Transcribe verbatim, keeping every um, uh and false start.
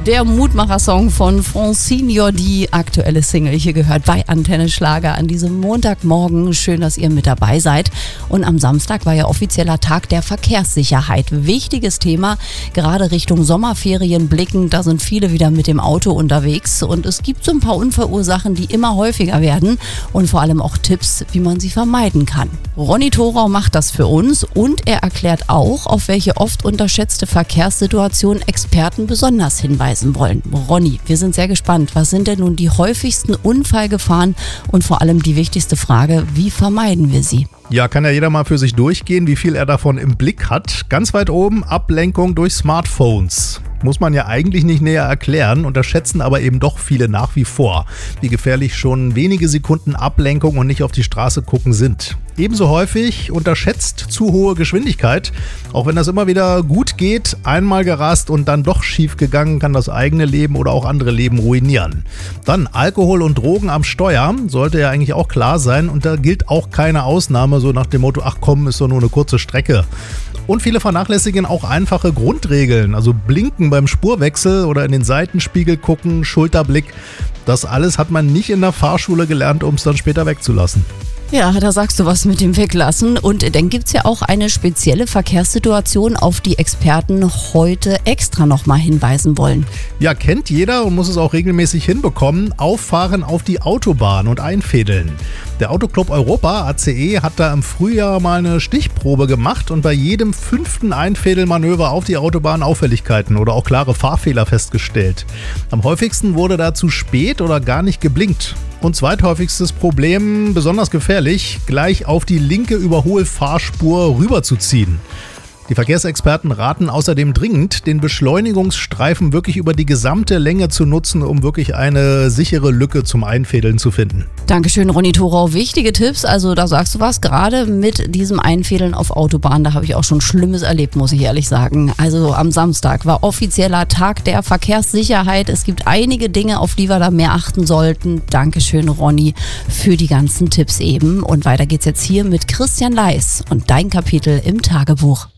Der Mutmacher-Song von Francine, die aktuelle Single hier gehört bei Antenne Schlager an diesem Montagmorgen. Schön, dass ihr mit dabei seid. Und am Samstag war ja offizieller Tag der Verkehrssicherheit. Wichtiges Thema, gerade Richtung Sommerferien blickend. Da sind viele wieder mit dem Auto unterwegs. Und es gibt so ein paar Unfallursachen, die immer häufiger werden. Und vor allem auch Tipps, wie man sie vermeiden kann. Ronny Thorau macht das für uns und er erklärt auch, auf welche oft unterschätzte Verkehrssituation Experten besonders hinweisen wollen. Ronny, wir sind sehr gespannt. Was sind denn nun die häufigsten Unfallgefahren und vor allem die wichtigste Frage, wie vermeiden wir sie? Ja, kann ja jeder mal für sich durchgehen, wie viel er davon im Blick hat. Ganz weit oben Ablenkung durch Smartphones. Muss man ja eigentlich nicht näher erklären, unterschätzen aber eben doch viele nach wie vor, wie gefährlich schon wenige Sekunden Ablenkung und nicht auf die Straße gucken sind. Ebenso häufig unterschätzt zu hohe Geschwindigkeit. Auch wenn das immer wieder gut geht, einmal gerast und dann doch schief gegangen, kann das eigene Leben oder auch andere Leben ruinieren. Dann Alkohol und Drogen am Steuer, sollte ja eigentlich auch klar sein und da gilt auch keine Ausnahme, so nach dem Motto, ach komm, ist doch nur eine kurze Strecke. Und viele vernachlässigen auch einfache Grundregeln, also blinken beim Spurwechsel oder in den Seitenspiegel gucken, Schulterblick. Das alles hat man nicht in der Fahrschule gelernt, um es dann später wegzulassen. Ja, da sagst du was mit dem Weglassen. Und dann gibt es ja auch eine spezielle Verkehrssituation, auf die Experten heute extra nochmal hinweisen wollen. Ja, kennt jeder und muss es auch regelmäßig hinbekommen. Auffahren auf die Autobahn und einfädeln. Der Autoclub Europa, A C E, hat da im Frühjahr mal eine Stichprobe gemacht und bei jedem fünften Einfädelmanöver auf die Autobahn Auffälligkeiten oder auch klare Fahrfehler festgestellt. Am häufigsten wurde da zu spät oder gar nicht geblinkt. Und zweithäufigstes Problem, besonders gefährlich, gleich auf die linke Überholfahrspur rüberzuziehen. Die Verkehrsexperten raten außerdem dringend, den Beschleunigungsstreifen wirklich über die gesamte Länge zu nutzen, um wirklich eine sichere Lücke zum Einfädeln zu finden. Dankeschön, Ronny Thorau. Wichtige Tipps, also da sagst du was, gerade mit diesem Einfädeln auf Autobahnen, da habe ich auch schon Schlimmes erlebt, muss ich ehrlich sagen. Also am Samstag war offizieller Tag der Verkehrssicherheit. Es gibt einige Dinge, auf die wir da mehr achten sollten. Dankeschön, Ronny, für die ganzen Tipps eben. Und weiter geht's jetzt hier mit Christian Leis und dein Kapitel im Tagebuch.